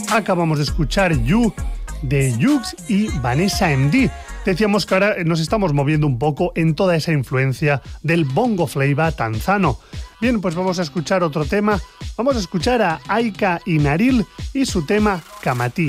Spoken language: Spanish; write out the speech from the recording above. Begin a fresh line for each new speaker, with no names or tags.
acabamos de escuchar You de Jux y Vanessa MD. Decíamos que ahora nos estamos moviendo un poco en toda esa influencia del bongo flava tanzano. Bien, pues vamos a escuchar otro tema. Vamos a escuchar a Aika y Naril y su tema Kamati.